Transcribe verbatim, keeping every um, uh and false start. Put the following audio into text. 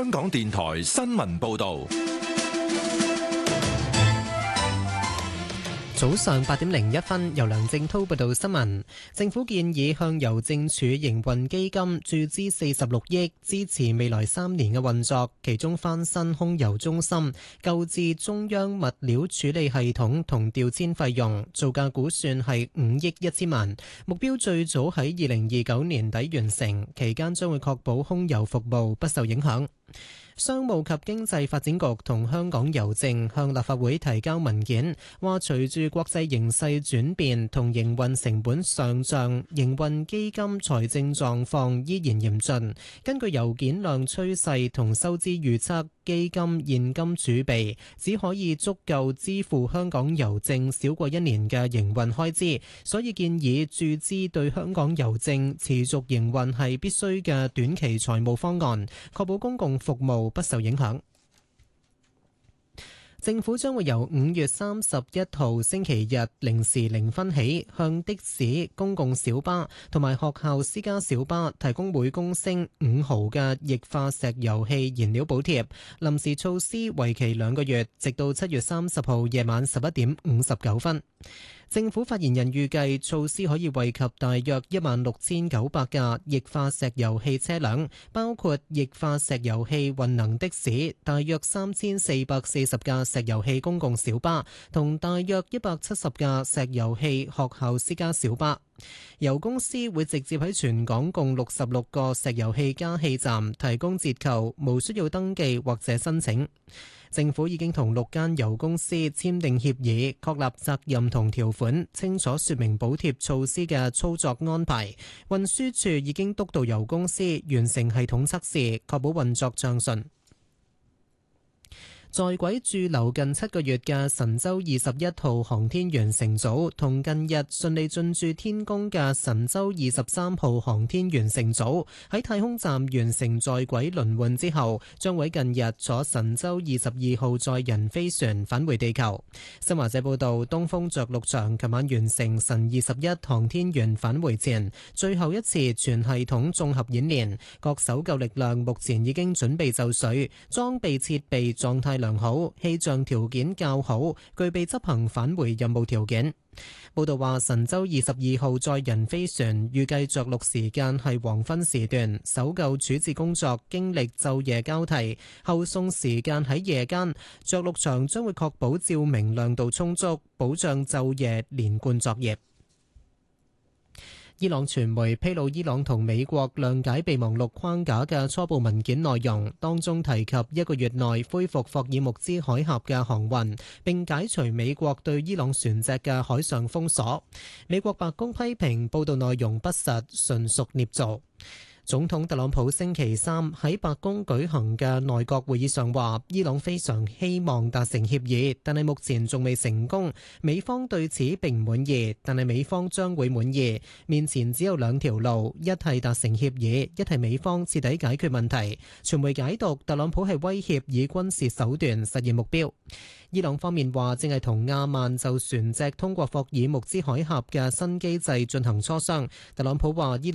香港電台新聞報道。 早上八點零一分，由梁正滔報道新聞。政府建議向郵政署營運基金注資四十六億，支持未來三年嘅運作，其中翻新空郵中心、購置中央物料處理系統同調遷費用，造價估算係五億一千萬。目標最早喺二零二九年底完成，期間將會確保空郵服務不受影響。商務及經濟發展局同香港郵政向立法會提交文件，話隨住國際形勢轉變同營運成本上漲，營運基金財政狀況依然嚴峻。根據郵件量趨勢同收支預測，基金現金儲備只可以足夠支付香港郵政少過一年嘅營運開支，所以建議注資對香港郵政持續營運係必須嘅短期財務方案，確保公共服務不受影響。政府將會由五月三十一號星期日零時零分起，向的士、公共小巴同埋學校私家小巴提供每公升五毫嘅液化石油氣燃料補貼。臨時措施為期兩個月，直到七月三十號夜晚十一點五十九分。政府發言人預計措施可以惠及大約一萬六千九百架液化石油氣車輛，包括液化石油氣混能的士，大約三千四百四十架石油氣公共小巴，同大約一百七十架石油氣學校私家小巴。油公司會直接喺全港共六十六個石油氣加氣站提供折扣，無需要登記或者申請。政府已經同六間油公司簽訂協議，確立責任同條款，清楚說明補貼措施嘅操作安排。運輸署已經督導油公司完成系統測試，確保運作暢順。在軌駐留近七個月嘅神舟二十一號航天員乘組同近日順利進駐天宮嘅神舟二十三號航天員乘組喺太空站完成在軌輪換之後，將會近日坐神舟二十二號載人飛船返回地球。新華社報道，東風着陸場琴晚完成神二十一航天員返回前最後一次全系統綜合演練，各搜救力量目前已經準備就緒，裝備設備狀態良好，氣象條件較好，具備執行返回任務條件。報道話，神舟二十二號載人飛船預計着陸時間係黃昏時段，搜救處置工作經歷晝夜交替，後送時間喺夜間。着陸場將會確保照明亮度充足，保障晝夜連貫作業。伊朗傳媒披露伊朗同美國諒解備忘錄框架嘅初步文件內容，當中提及一個月內恢復霍爾木茲海峽嘅航運，並解除美國對伊朗船隻嘅海上封鎖。美國白宮批評報道內容不實，純屬捏造。總統特朗普星期三喺白宮舉行嘅內閣會議上話，伊朗非常希望達成協議，但係目前仲未成功。美方對此並唔滿意，但係美方將會滿意。面前只有兩條路，一係達成協議，一係美方徹底解決問題。傳媒解讀特朗普係威脅以軍事手段實現目標。伊朗方面話正係同亞曼就船隻通過霍爾木茲海峽嘅新機制進行磋商。特朗普話伊